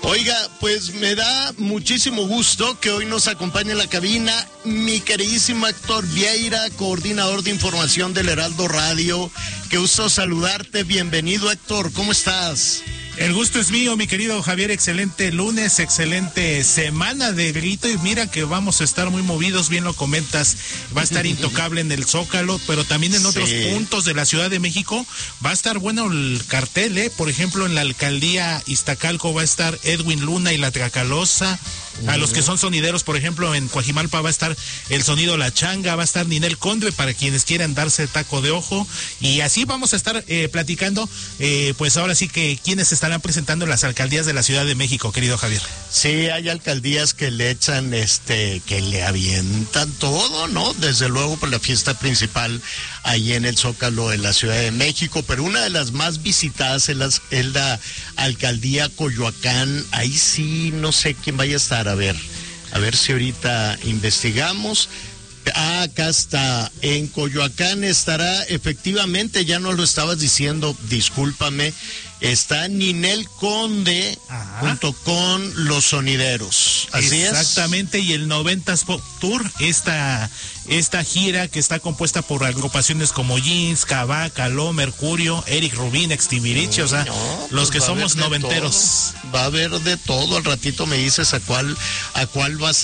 Oiga, pues me da muchísimo gusto que hoy nos acompañe en la cabina mi queridísimo Héctor Vieira, coordinador de información del Heraldo Radio. Qué gusto saludarte, bienvenido Héctor, ¿cómo estás? El gusto es mío, mi querido Javier, excelente lunes, excelente semana de grito y mira que vamos a estar muy movidos, bien lo comentas, va a estar intocable en el Zócalo, pero también en otros puntos de la Ciudad de México va a estar bueno el cartel, por ejemplo en la alcaldía Iztacalco va a estar Edwin Luna y la Tracalosa. A los que son sonideros, por ejemplo, en Coajimalpa va a estar el sonido La Changa, va a estar Ninel Conde para quienes quieran darse taco de ojo, y así vamos a estar platicando, pues ahora sí que quienes estarán presentando en las alcaldías de la Ciudad de México, querido Javier. Sí, hay alcaldías que le echan, que le avientan todo, ¿no? Desde luego por la fiesta principal ahí en el Zócalo de la Ciudad de México, pero una de las más visitadas es la alcaldía Coyoacán. Ahí sí, no sé quién vaya a estar, a ver si ahorita investigamos. Acá está, en Coyoacán estará efectivamente, ya nos lo estabas diciendo, discúlpame, está Ninel Conde junto con los sonideros. Así es. Exactamente, y el 90s Pop Tour, esta gira que está compuesta por agrupaciones como Jeans, Cabá, Caló, Mercurio, Eric Rubin, Extibiriche, o sea, los que somos noventeros. Va a haber de todo, al ratito me dices a cuál vas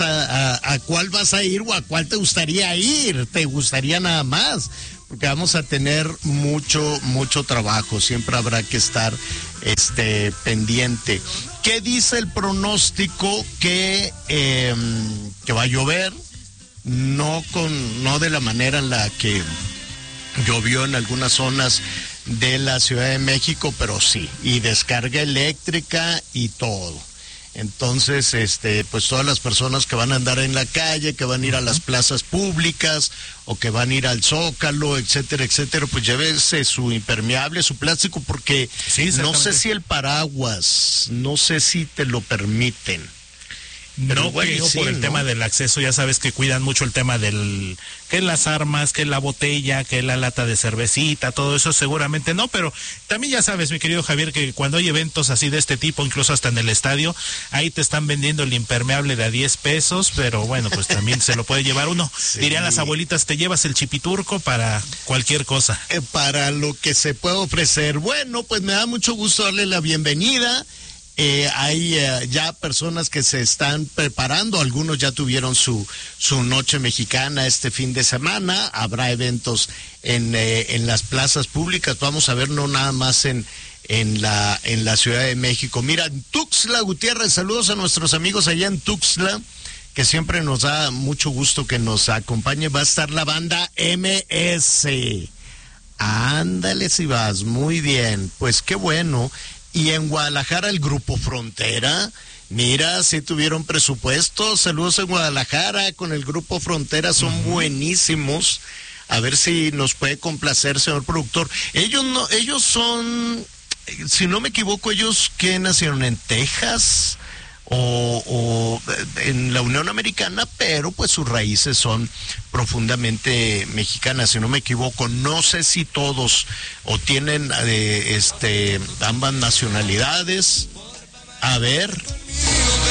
a ir o a cuál te gustaría ir, te gustaría nada más. Porque vamos a tener mucho trabajo, siempre habrá que estar pendiente. ¿Qué dice el pronóstico? Que va a llover, no de la manera en la que llovió en algunas zonas de la Ciudad de México, pero sí, y descarga eléctrica y todo. Entonces, pues todas las personas que van a andar en la calle, que van a ir a las plazas públicas o que van a ir al Zócalo, etcétera, pues llévese su impermeable, su plástico, porque sí, no sé si el paraguas, no sé si te lo permiten. Pero no bueno, creo, sí, por el tema del acceso, ya sabes que cuidan mucho el tema que las armas, que la botella, que la lata de cervecita, todo eso seguramente no, pero también ya sabes, mi querido Javier, que cuando hay eventos así de este tipo, incluso hasta en el estadio, ahí te están vendiendo el impermeable de a 10 pesos, pero bueno, pues también se lo puede llevar uno. Sí. Dirían las abuelitas, te llevas el chipiturco para cualquier cosa. Para lo que se puede ofrecer. Bueno, pues me da mucho gusto darle la bienvenida. Hay ya personas que se están preparando, algunos ya tuvieron su noche mexicana este fin de semana, habrá eventos en las plazas públicas, vamos a ver no nada más en la Ciudad de México. Mira, en Tuxtla Gutiérrez, saludos a nuestros amigos allá en Tuxtla, que siempre nos da mucho gusto que nos acompañe, va a estar la banda MS. Ándale si vas, muy bien, pues qué bueno. Y en Guadalajara el Grupo Frontera, mira, si tuvieron presupuesto, saludos en Guadalajara con el Grupo Frontera, son buenísimos. A ver si nos puede complacer, señor productor. Ellos son, si no me equivoco, ellos que nacieron en Texas o en la Unión Americana, pero pues sus raíces son profundamente mexicanas, si no me equivoco. No sé si todos o tienen ambas nacionalidades. A ver,